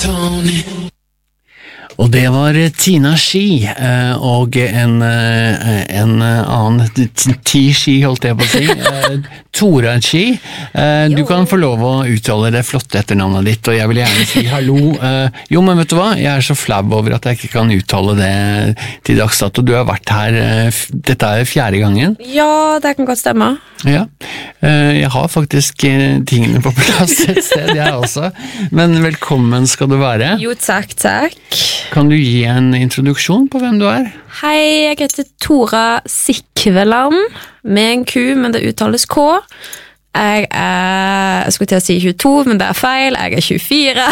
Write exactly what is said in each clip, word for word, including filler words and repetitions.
Tony. Og det var Tina Ski, og en, en annen Ti-Ski, holdt jeg på å si, Tora Ski. Du kan få lov å uttale det flotte etternavnet ditt, og jeg vil gjerne si hallo. Jo, men vet du hva? Jeg er så flau over at jeg ikke kan uttale det til dags dato. Du har vært her, dette er fjerde gangen. Ja, det kan godt stemme. Ja, jeg har faktisk tingene på plass et sted, jeg også. Men velkommen skal du være. Jo, takk, takk. Kan du gi en introduksjon på hvem du er? Hei, jeg heter Tora Sikveland, med en Q, men det uttales K. Jeg er, jeg skulle til å si tjueto, men det er feil, jeg er tjuefire.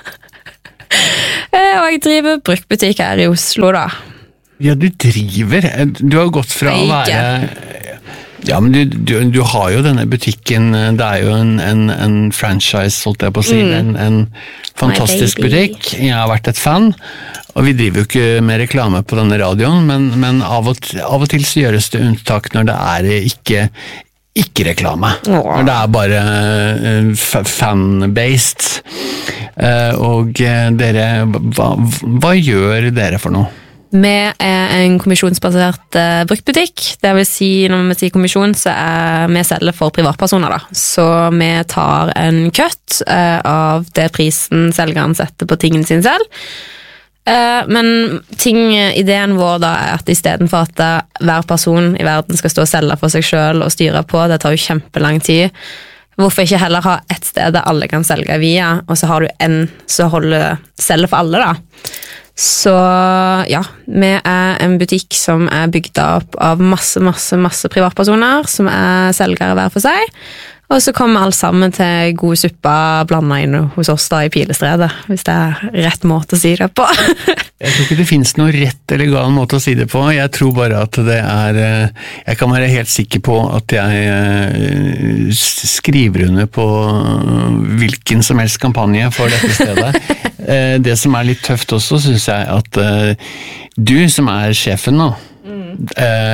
Og jeg driver bruktbutikk her i Oslo, da. Ja, du driver. Du har gått fra å være... Ja, men du, du, du har jo denne butikken, det er jo en, en, en franchise, holdt jeg på å si, mm. en, en fantastisk butikk. Jeg har vært et fan, og vi driver jo ikke med reklame på denne radioen, men, men av, og, av og til så gjøres det unntak når det er ikke, ikke reklame. Åh. Når det er bare uh, fan-based. Uh, og uh, dere, hva, hva gjør dere for noe? Vi er en kommisjonsbasert uh, bruktbutikk. Det vil si, når vi sier kommisjon, så er vi selger for privatpersoner, da. Så vi tar en cut uh, av det prisen selgeren setter på tingen sin selv. Uh, men ting, ideen vår da er at i stedet for at uh, hver person i verden skal stå og selge for seg selv og styre på, det tar jo kjempelang tid. Hvorfor ikke heller ha et sted der alle kan selge via, og så har du en som holder selger for alle, da. Så ja, vi er en butikk som er bygd opp av masse, masse, masse privatpersoner som er selgere hver for seg, og så kommer alt sammen til god suppa blandet inn hos oss da i Pilestredet, hvis det er rett måte å si det på. Jeg tror ikke det finnes noe rett eller gal måte å si det på, jeg tror bare at det er, jeg kan være helt sikker på at jeg skriver under på hvilken som helst kampanje for dette stedet. Det som er litt tøft også, synes jeg, at du som er sjefen nå, mm.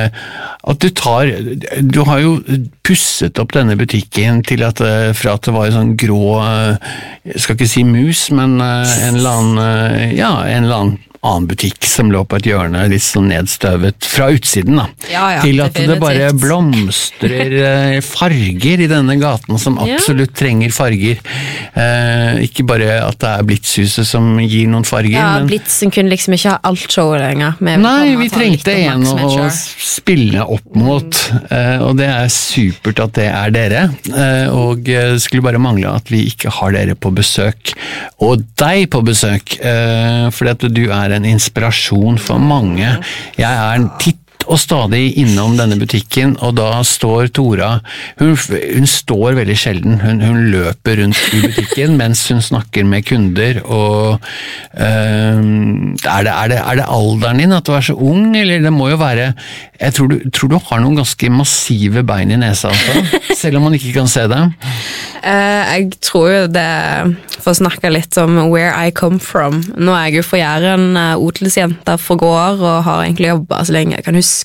at du tar, du har jo pusset opp denne butikken til at, fra at det var en sånn grå, jeg skal ikke si mus, men en eller annen, ja, en eller annen annen butikk som lå på et hjørne, litt sånn nedstøvet fra utsiden da, ja, ja, til at definitivt. Det bare blomstrer farger i denne gaten som absolutt ja. Trenger farger. Eh, ikke bare at det er Blitzhuset som gir noen farger. Ja, men... Blitzen kunne liksom ikke ha alt showet lenger. Nei, vi trengte en å spille opp mot, eh, og det er supert at det er dere, eh, og det skulle bare mangle at vi ikke har dere på besøk, og deg på besøk, eh, fordi at du er en inspirasjon for mange. Jeg er en titt og stadig innom denne butikken, og da står Tora, hun, hun står veldig sjelden, hun, hun løper rundt i butikken mens hun snakker med kunder, og øh, er, det, er, det, er det alderen din at du er så ung, eller det må jo være, jeg tror du, tror du har noen ganske massive bein i nesa, altså, selv om man ikke kan se det. Uh, jeg tror jo det, for å snakke litt om where I come from, nå er jeg jo for Jæren uh, odelsjente for gård, og har egentlig jobbet så lenge jeg kan huske.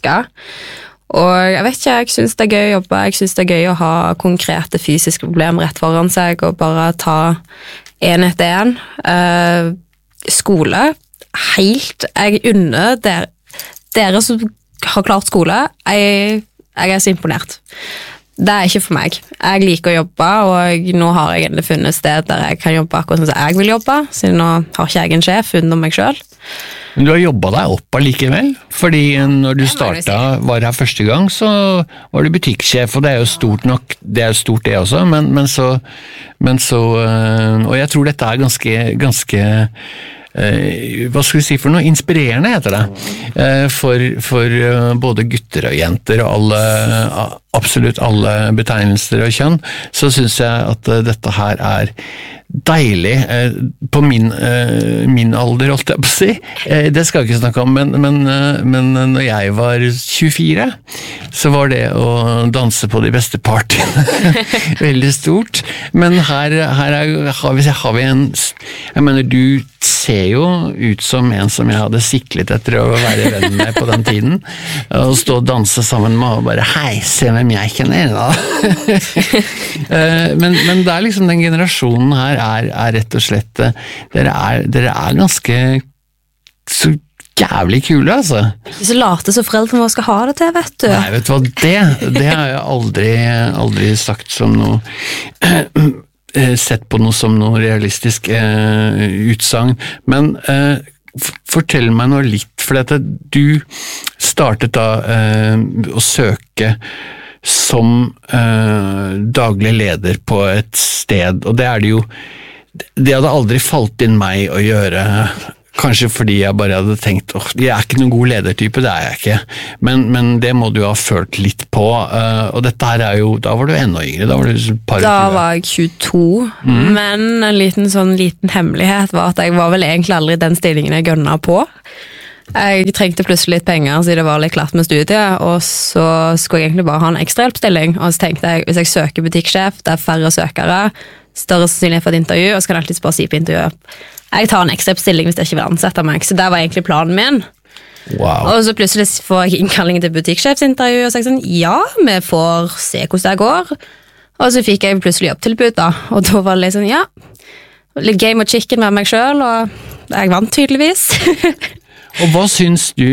Og jeg vet ikke, jeg synes det er gøy å jobbe, jeg synes det er gøy å ha konkrete fysiske problemer rett foran seg, og bare ta en etter en. Uh, skole, helt, jeg unner dere, dere som har klart skole, jeg, jeg er så imponert. Det er ikke for meg. Jeg liker å jobbe, og nå har jeg endelig funnet et sted der jeg kan jobbe akkurat som jeg vil jobbe, siden nå har ikke jeg en sjef under meg selv. Men du har jobbet deg opp allikevel, fordi når du startet, var her første gang, så var du butikksjef, og det er jo stort nok, det er jo stort det også, men, men, så, men så, og jeg tror dette er ganske, ganske Uh, hva skal vi si for noe? Inspirerende heter det. Uh, for for uh, både gutter og jenter og alle, uh, absolutt alle betegnelser og kjønn, så synes jeg at uh, dette her er deilig. Uh, på min, uh, min alder, holdt jeg på å si. Uh, det skal jeg ikke snakke om, men, men, uh, men når jeg var tjuefire, så var det å danse på de beste partyene veldig stort. Men her, her er, har, vi, har vi en, jeg mener du ser jo ut som en som jeg hadde siklet etter å være venn med på den tiden, og stå og danse sammen med og bare, hei, se hvem jeg kjenner da. men, men det er liksom, den generasjonen her er, er rett og slett, dere er, dere er ganske så jævlig kule, altså. Ikke så late så foreldrene våre skal ha det til, vet du. Nei, vet du hva, det, det har jeg aldri, aldri sagt som noe sett på noe som noe realistisk eh, utsagn, men eh, fortell meg noe litt, for dette, du startet da eh, å søke som eh, daglig leder på et sted, og det er det jo, det hadde aldri falt inn meg å gjøre. Kanskje fordi jeg bare hadde tenkt, åh, jeg er ikke noen god ledertype, det er jeg ikke, men, men det må du ha følt litt på, uh, og dette her er jo, da var du enda yngre, da var du par Da var jeg tjueto, mm. men en liten sånn liten hemmelighet var at jeg var vel egentlig aldri den stillingen jeg gønna på. Jeg trengte plutselig litt penger, så det var litt klart med studiet, og så skulle jeg egentlig bare ha en ekstrahjelpstilling, og så tenkte jeg, hvis jeg søker butikksjef, det er færre søkere, større sannsynlighet for et intervju, og så kan jeg alltid bare si på intervjuet, jeg tar en ekstrahjelpstilling hvis jeg ikke vil ansette meg, så det var egentlig planen min. Wow. Og så plutselig får jeg innkalling til butikksjefsintervju, og så jeg sånn, ja, vi får se hvordan det går, og så fikk jeg plutselig jobbtilbud da, og da var det litt sånn, ja, litt game of chicken med meg selv, og jeg vant tydeligvis. Og hva syns du,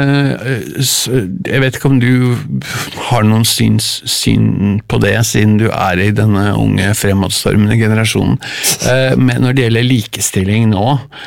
jeg vet ikke om du har noen syns, syn på det, siden du er i denne unge fremadstormende generasjonen, men når det gjelder likestilling nå,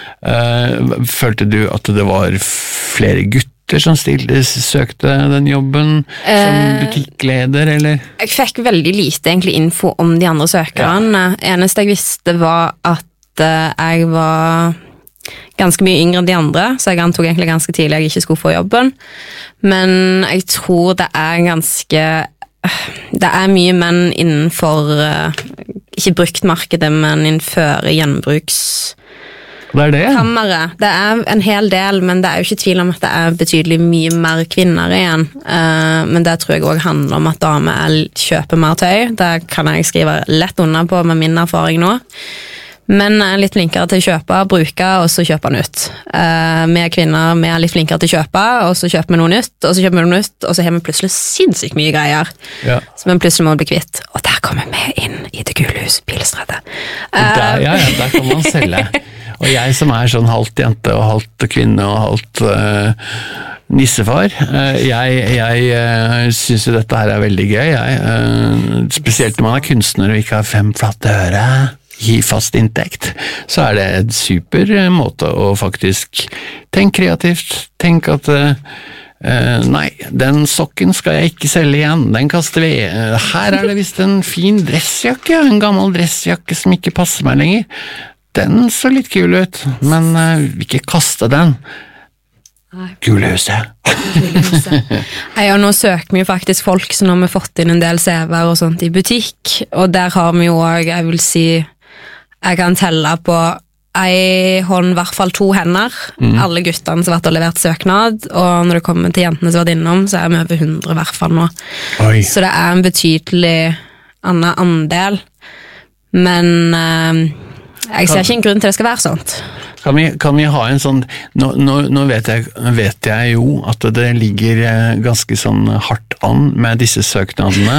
følte du at det var flere gutter som stilte, søkte den jobben som butikkleder, eller? Jeg fikk veldig lite egentlig info om de andre søkerne. Ja. Eneste jeg visste var at jeg var ganske mye yngre enn de andre, så jeg antok egentlig ganske tidlig jeg ikke skulle få jobben. Men jeg tror det er ganske det er mye menn innenfor ikke bruktmarkedet, men innenfor gjenbruks det er det? Kammeret. Det er en hel del, men det er jo ikke tvil om at det er betydelig mye mer kvinner igjen. Men det tror jeg også handler om at damer kjøper mer tøy. Det kan jeg skrive lett under på med min erfaring nå. Men er litt flinkere til å kjøpe, bruke, og så kjøpe nytt. Eh, vi er kvinner, vi er litt flinkere til å kjøpe, og så kjøper vi noe nytt, og så kjøper vi noe nytt, og så har vi plutselig sinnssykt mye greier. Ja. Så vi plutselig må bli kvitt. Og der kommer vi inn i Det gule hus, Pilestredet. Eh. Ja, ja, der kan man selge. Og jeg som er sånn halvt jente, og halvt kvinne, og halvt uh, nissefar, uh, jeg, jeg uh, synes jo dette her er veldig gøy, jeg. Uh, spesielt når man er kunstner og ikke har fem flatte øre. Gi fast inntekt, så er det en super måte å faktisk tenke kreativt, tenke at uh, nei, den sokken skal jeg ikke selge igjen, den kaster vi. Uh, her er det vist en fin dressjakke, en gammel dressjakke som ikke passer meg lenger. Den så litt kul ut, men uh, ikke kaste den. Gulehuset. Jeg har nå søkt mye faktisk folk, så nå har vi fått inn en del C V-er og sånt i butikk, og der har vi jo også, jeg vil si, jeg kan telle på ei hånd, i hvert fall to hender, mm. alle guttene som har vært og levert søknad, og når det kommer til jentene som har vært innom, så er vi over hundre i hvert fall nå. Oi. Så det er en betydelig annen andel, men eh, jeg ser ikke en grunn til det skal være sånt. Kan vi, kan vi ha en sånn, nå, nå, nå vet, jeg, vet jeg jo at det ligger ganske sånn hardt an med disse søknadene,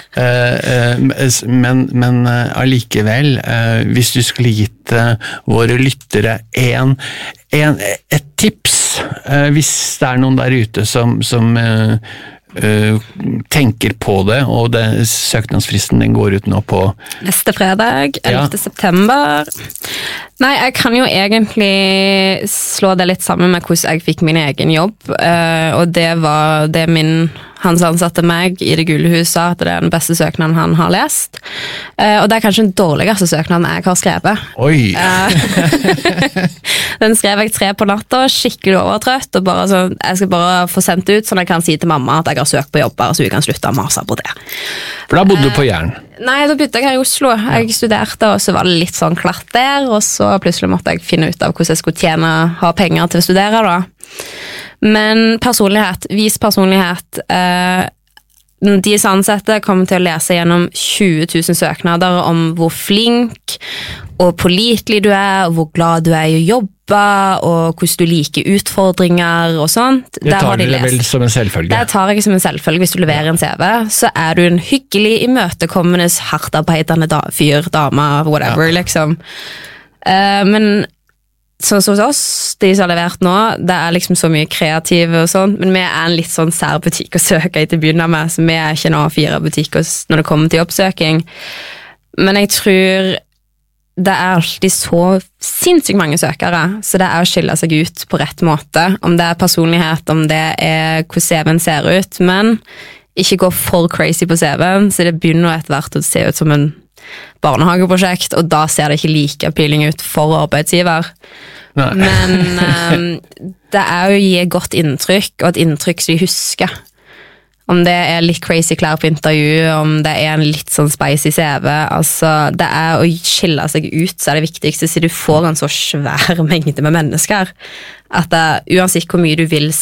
men, men allikevel, hvis du skulle gitt våre lyttere en, en, et tips, hvis det er noen der ute som, som Uh, tenker på det, og det, søknadsfristen den går ut nå på neste fredag, ellevte september. Nei, jeg kan jo egentlig slå det litt sammen med hvordan jeg fikk min egen jobb, uh, og det var det min han som ansatte meg i Det gule huset, at det er den beste søknaden han har lest. Uh, og det er kanskje den dårligste søknaden jeg har skrevet. Oi! Uh, den skrev jeg tre på natta, skikkelig overtrøtt, og bare så, jeg skal bare få sendt ut, sånn jeg kan si til mamma at jeg har søkt på jobber, så vi kan slutte å mase på det. For da bodde du på Jæren? Uh, nei, da bodde jeg her i Oslo. Jeg studerte, og så var det litt sånn klart der, og så plutselig måtte jeg finne ut av hvordan jeg skulle tjene, ha penger til å studere da. Men personlighet, vis personlighet, eh, de som ansatte kommer til å lese gjennom tjue tusen søknader om hvor flink og pålitelig du er, og hvor glad du er i å jobbe, jobber, og hvordan du liker utfordringer og sånt. Det tar du vel som en selvfølge? Det tar jeg som en selvfølge hvis du leverer en C V. Så er du en hyggelig, imøtekommende, hardtarbeidende da, fyr, dame, whatever, ja. liksom. Uh, men sånn som hos oss, de som har levert nå, det er liksom så mye kreative og sånt, men vi er en litt sånn sær butikk å søke i til å begynne med, så vi er ikke nå fire butikker når det kommer til oppsøking. Men jeg tror det er alltid så sinnssykt mange søkere, så det er å skille seg ut på rett måte, om det er personlighet, om det er hvordan C V-en ser ut, men ikke gå for crazy på C V-en, så det begynner etter hvert å se ut som en barnehageprosjekt, og da ser det ikke like appealing ut for arbeidsgiver. Nei. Men um, det er jo å gi et godt inntrykk, og et inntrykk som de husker. Om det er litt crazy klær på intervju, om det er en litt sånn spicy C V, altså det er å skille seg ut, så er det viktigste, så du får en så svær mengde med mennesker, at det, uansett hvor mye du vil